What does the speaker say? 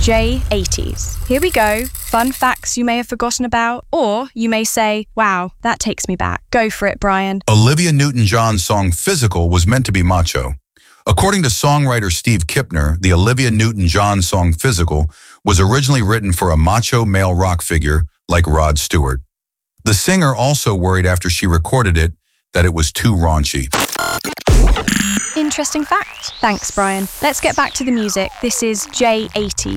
J80s. Here we go. Fun facts you may have forgotten about, or you may say, wow, that takes me back. Go for it, Brian. Olivia Newton-John's song Physical was meant to be macho. According to songwriter Steve Kipner, the Olivia Newton-John song Physical was originally written for a macho male rock figure like Rod Stewart. The singer also worried after she recorded it that it was too raunchy. Interesting fact. Thanks, Brian. Let's get back to the music. This is J80.